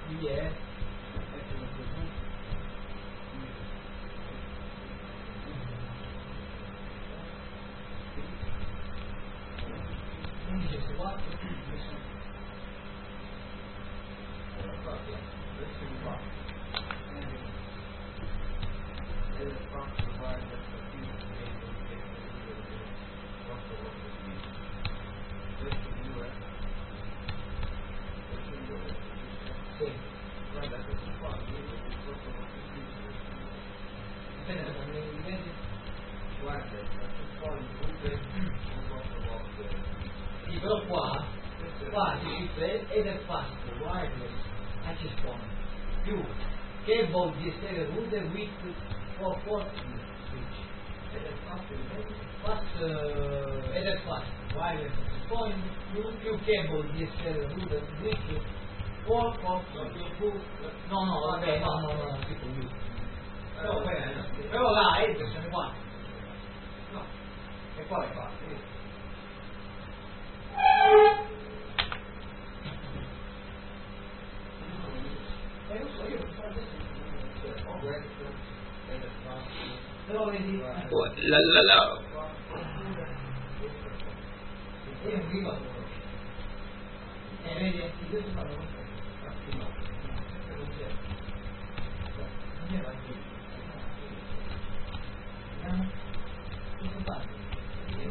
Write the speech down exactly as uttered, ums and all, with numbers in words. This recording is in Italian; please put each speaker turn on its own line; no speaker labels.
qui è quindici su quattro sì, guarda questo qua dipende da come li vedi, guarda questo qua comunque un posto volte sì, però qua qua si cifra ed è fast wireless access point più cable di stereo router with four port switch ed è fast fast uh, ed è fast wireless access point più, più cable di stereo router with four port switch no no vabbè no no no tipo lui però, però là è versione quattro no e qua è quattro eh lo so io ho questo ed è fast però vedi
la la la
io non prima lo conosco e vedi questo fa lo conosco no non c'è non è vediamo questo fa